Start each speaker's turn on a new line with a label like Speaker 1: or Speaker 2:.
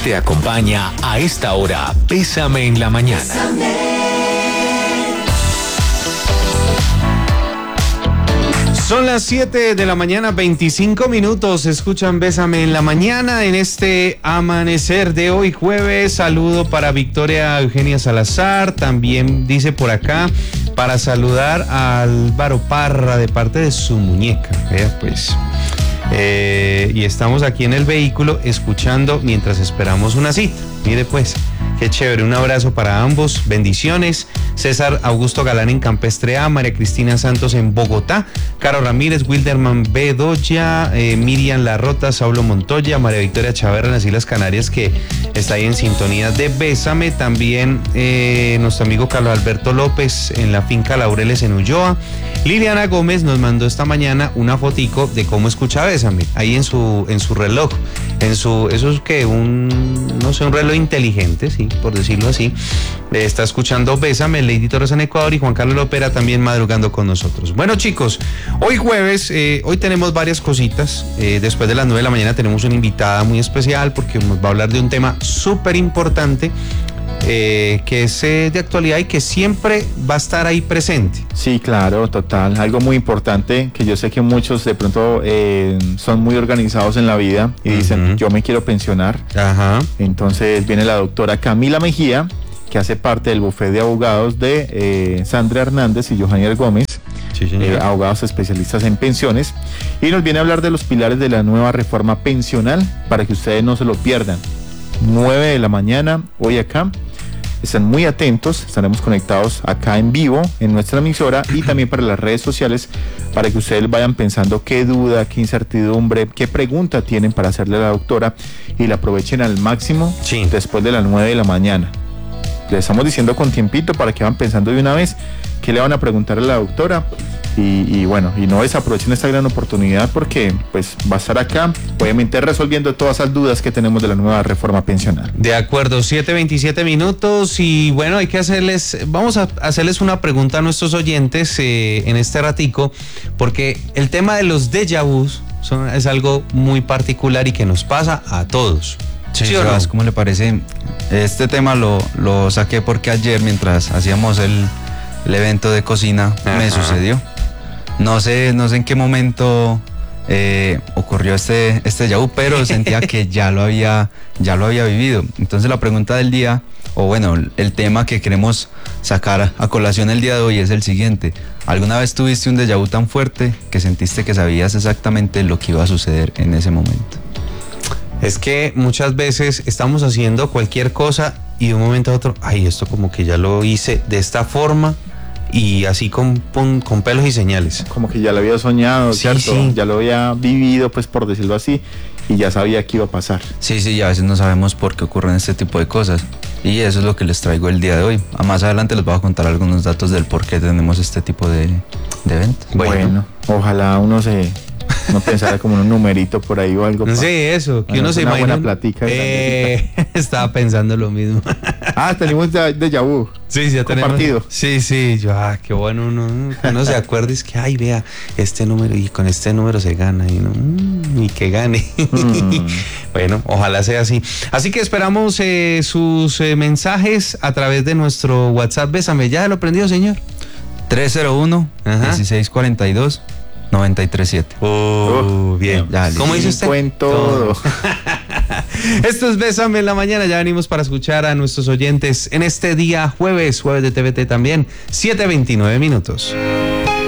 Speaker 1: Te acompaña a esta hora, Bésame en la Mañana.
Speaker 2: Son las 7 de la mañana, 25 minutos. Escuchan Bésame en la Mañana en este amanecer de hoy jueves. Saludo para Victoria Eugenia Salazar. También dice por acá para saludar a Álvaro Parra de parte de su muñeca. Vea pues. Y estamos aquí en el vehículo escuchando mientras esperamos una cita. Mire pues, qué chévere, un abrazo para ambos, bendiciones. César Augusto Galán en Campestre A, María Cristina Santos en Bogotá, Caro Ramírez, Wilderman Bedoya, Miriam Larrota, Saulo Montoya, María Victoria Chaverra en las Islas Canarias, que está ahí en sintonía de Bésame. También nuestro amigo Carlos Alberto López en la finca Laureles en Ulloa. Liliana Gómez nos mandó esta mañana una fotico de cómo escucha Bésame, ahí en su reloj, eso es que un reloj inteligente, sí, por decirlo así. Está escuchando Bésame, Lady Torres en Ecuador y Juan Carlos Lopera también madrugando con nosotros. Bueno, chicos, hoy jueves, hoy tenemos varias cositas. Después de las 9 de la mañana tenemos una invitada muy especial porque nos va a hablar de un tema súper importante. Que es de actualidad y que siempre va a estar ahí presente.
Speaker 3: Sí, claro, total. Algo muy importante que yo sé que muchos de pronto son muy organizados en la vida y dicen, yo me quiero pensionar.
Speaker 2: Ajá.
Speaker 3: Entonces viene la doctora Camila Mejía, que hace parte del bufete de abogados de Sandra Hernández y Johanier Gómez.
Speaker 2: Sí,
Speaker 3: abogados especialistas en pensiones, y nos viene a hablar de los pilares de la nueva reforma pensional para que ustedes no se lo pierdan. 9 de la mañana, hoy acá. Están muy atentos, estaremos conectados acá en vivo en nuestra emisora y también para las redes sociales para que ustedes vayan pensando qué duda, qué incertidumbre, qué pregunta tienen para hacerle a la doctora y la aprovechen al máximo después de las 9 de la mañana. Les estamos diciendo con tiempito para que van pensando de una vez qué le van a preguntar a la doctora y bueno, y no desaprovechen esta gran oportunidad porque pues va a estar acá, obviamente resolviendo todas esas dudas que tenemos de la nueva reforma pensional.
Speaker 2: De acuerdo, 7:27 minutos y bueno, vamos a hacerles una pregunta a nuestros oyentes en este ratico, porque el tema de los déjà vus es algo muy particular y que nos pasa a todos.
Speaker 4: Sí, ¿sí o no? ¿Cómo le parece? Este tema lo saqué porque ayer mientras hacíamos el evento de cocina me sucedió. No sé en qué momento ocurrió este déjà vu, pero sentía que ya lo había vivido. Entonces la pregunta del día, o bueno, el tema que queremos sacar a colación el día de hoy es el siguiente. ¿Alguna vez tuviste un déjà vu tan fuerte que sentiste que sabías exactamente lo que iba a suceder en ese momento?
Speaker 2: Es que muchas veces estamos haciendo cualquier cosa y de un momento a otro, esto como que ya lo hice de esta forma y así con pelos y señales.
Speaker 3: Como que ya lo había soñado,
Speaker 2: sí,
Speaker 3: ¿cierto?
Speaker 2: Sí.
Speaker 3: Ya lo había vivido, pues por decirlo así, y ya sabía que iba a pasar.
Speaker 4: Sí, y a veces no sabemos por qué ocurren este tipo de cosas. Y eso es lo que les traigo el día de hoy. Más adelante les voy a contar algunos datos del por qué tenemos este tipo de eventos.
Speaker 3: Bueno, ojalá uno pensara como un numerito por ahí o algo.
Speaker 2: Sí, eso, que
Speaker 3: bueno,
Speaker 2: uno se imagina.
Speaker 3: Una buena platica.
Speaker 2: Estaba pensando lo mismo.
Speaker 3: Tenemos déjà vu.
Speaker 2: Sí, ya
Speaker 3: compartido.
Speaker 2: Sí, yo, qué bueno uno se acuerde, es que, vea, este número y con este número se gana y que gane. Bueno, ojalá sea así. Así que esperamos sus mensajes a través de nuestro WhatsApp. Bésame, ¿ya lo prendió, señor?
Speaker 4: 301-1642 937.
Speaker 2: Bien.
Speaker 3: Dale.
Speaker 2: ¿Cómo dice usted?
Speaker 3: En todo.
Speaker 2: Esto es Bésame en la Mañana. Ya venimos para escuchar a nuestros oyentes en este día jueves de TVT también. 7:29 minutos.